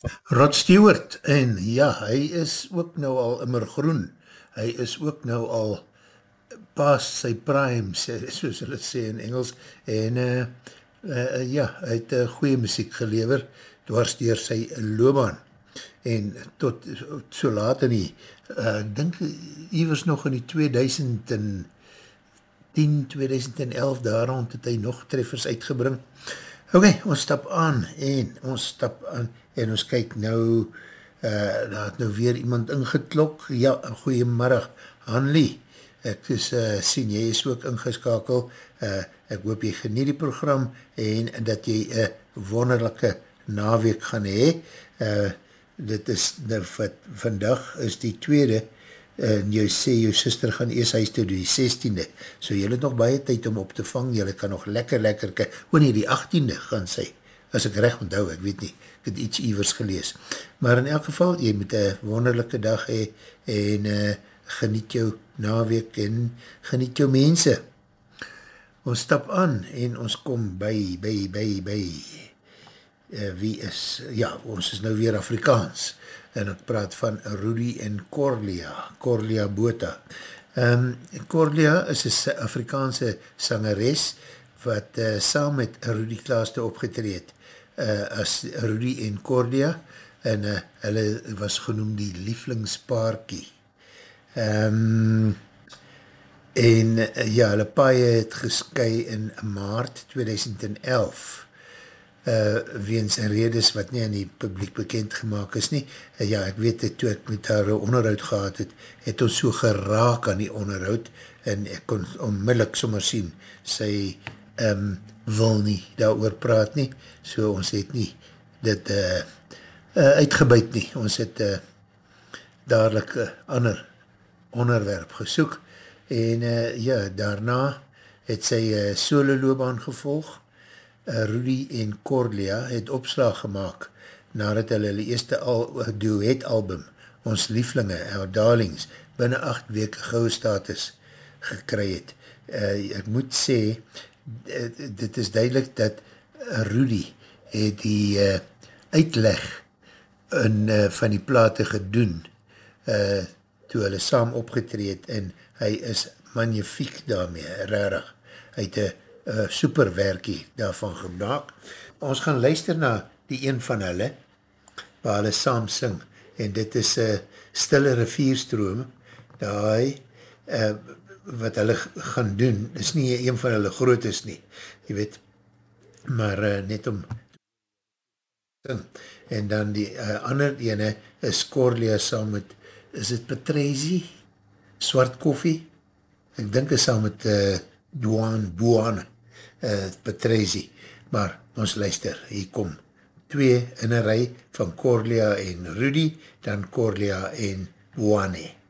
Rod Stewart, en ja, hy is ook nou al immergroen, hy is ook nou al past sy prime, soos hulle sê in Engels, en ja, hy het goeie muziek gelever, dwars deur sy loopbaan, en tot so laat in die, ek dink, hy was nog in die 2010, 2011, daar rond het hy nog treffers uitgebring. Ok, ons stap aan, en ons kyk nou, daar het nou weer iemand ingeklok, ja, goeiemiddag, Hanlie, ek is, sien, jy is ook ingeskakel, ek hoop jy geniet die program, en dat jy een wonderlijke naweek gaan hee, dit is, vandag is die tweede, en jy sê, jou sister gaan eers huis toe die 16e, so jy het nog baie tyd om op te vang, jy kan nog lekker, wanneer die 18e gaan sy, as ek recht onthou, ek weet nie, ek het iets iewers gelees, maar in elk geval, jy moet een wonderlijke dag hee, en geniet jou naweek, en geniet jou mense. Ons stap aan, en ons kom by, wie is, ja, ons is nou weer Afrikaans, en ek praat van Rudy en Corlia Botha. Corlia is een Afrikaanse sangeres, wat saam met Rudy Klaaste opgetreed, as Rudy en Corlia, en hulle was genoem die lieflingspaarkie. En ja, hulle paie het geskei in maart 2011, weens en redes wat nie aan die publiek bekend gemaakt is nie. Ja, ek weet het, toe ek met haar onderhoud gehad het ons so geraak aan die onderhoud, en ek kon onmiddellik sommer sien, sy wil nie daar praat nie, so ons het nie dit uitgebuit nie, ons het dadelijk ander onderwerp gesoek, en ja, daarna het sy solo loopbaan gevolg. Rudy en Corlia het opslag gemaakt nadat hulle eerste duet album, Ons Lieflinge, Our Darlings, binnen 8 weke goue status gekry het. Ek moet sê, dit is duidelik dat Rudy het die uitleg van die plate gedoen, toe hulle saam opgetreed, en hy is magnifiek daarmee, rarig. Hy het superwerkie daarvan gemaakt. Ons gaan luister na die een van hulle, waar hulle saam sing, en dit is Stille Rivierstroom, daai wat hulle gaan doen, is nie een van hulle groot is nie, jy weet, maar net om sing. En dan die ander ene is Corlia saam met, is het Patrizi? Swart Koffie? Ek dink is saam met Boane, Patrizi, maar ons luister, hier kom 2 in een rij van Corlia en Rudy, dan Corlia en Boane.